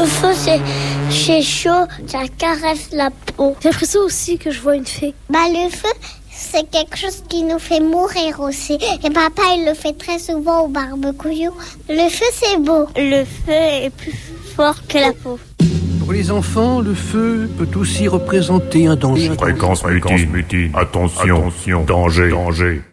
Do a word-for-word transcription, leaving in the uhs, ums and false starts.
Le feu, c'est, c'est chaud, ça caresse la peau. J'ai l'impression aussi que je vois une fée. Bah, le feu, c'est quelque chose qui nous fait mourir aussi. Et papa, il le fait très souvent au barbecue. Le feu, c'est beau. Le feu est plus fort que la peau. Pour les enfants, le feu peut aussi représenter un danger. Fréquence mutine, mutine. Attention, attention, danger, danger.